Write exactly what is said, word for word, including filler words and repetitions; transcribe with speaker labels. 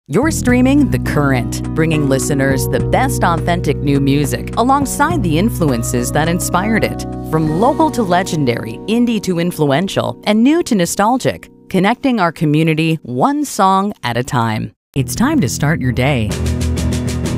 Speaker 1: You're streaming The Current, bringing listeners the best authentic new music alongside the influences that inspired it. From local to legendary, indie to influential, and new to nostalgic, connecting our community one song at a time. It's time to start your day